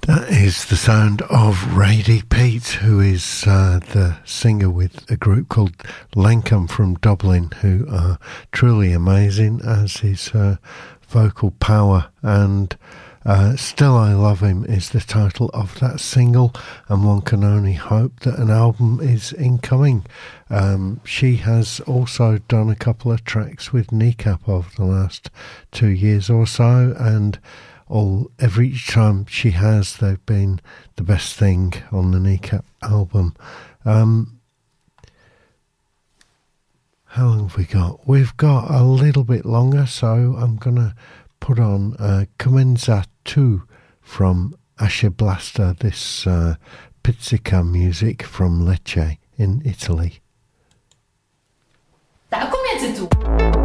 That is the sound of Rady Pete, who is the singer with a group called Lankum from Dublin, who are truly amazing, as is her vocal power. And Still I Love Him is the title of that single, and one can only hope that an album is incoming. She has also done a couple of tracks with Kneecap over the last 2 years or so, and every time she has, they've been the best thing on the Kneecap album. How long have we got? We've got a little bit longer, so I'm going to put on Comincia 2 from Ashe Blaster, this pizzica music from Lecce in Italy. Da, comienza tu!